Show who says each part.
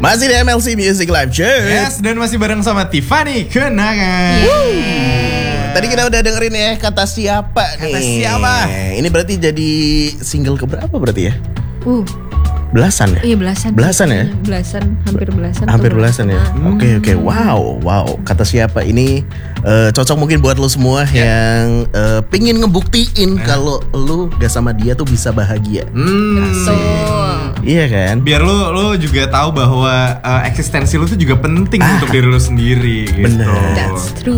Speaker 1: Masih di MLC Music Live Chat.
Speaker 2: Yes, dan masih bareng sama Tiffany Kenangan.
Speaker 1: Tadi kita udah dengerin ya Kata Siapa nih.
Speaker 2: Kata Siapa.
Speaker 1: Ini berarti jadi single keberapa berarti ya? Belasan ya?
Speaker 3: Iya belasan.
Speaker 1: Belasan ya?
Speaker 3: Belasan, hampir belasan.
Speaker 1: Hampir belasan ya. Oke. Wow. Kata Siapa ini cocok mungkin buat lo semua yang pingin ngebuktiin kalau lo gak sama dia tuh bisa bahagia. Iya kan?
Speaker 2: Biar lo juga tahu bahwa eksistensi lo tuh juga penting untuk diri lo sendiri gitu.
Speaker 1: Bener.
Speaker 3: That's true.